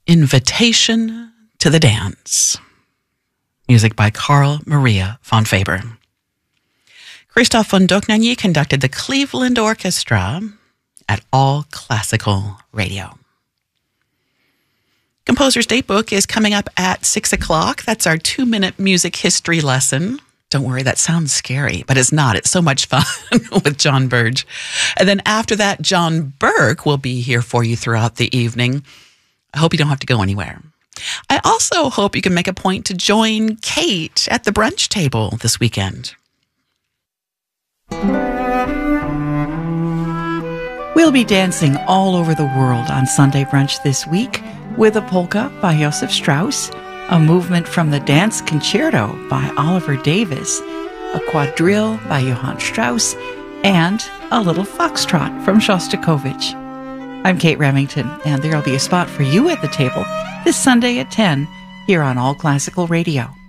Invitation to the Dance. Music by Carl Maria von Faber. Christoph von Dohnanyi conducted the Cleveland Orchestra at All Classical Radio. Composer's Datebook is coming up at 6 o'clock. That's our 2-minute music history lesson. Don't worry, that sounds scary, but it's not. It's so much fun with John Burge. And then after that, John Burke will be here for you throughout the evening. I hope you don't have to go anywhere. I also hope you can make a point to join Kate at the brunch table this weekend. We'll be dancing all over the world on Sunday brunch this week with a polka by Joseph Strauss, a movement from the Dance Concerto by Oliver Davis, a quadrille by Johann Strauss, and a little foxtrot from Shostakovich. I'm Kate Remington, and there'll be a spot for you at the table this Sunday at 10 here on All Classical Radio.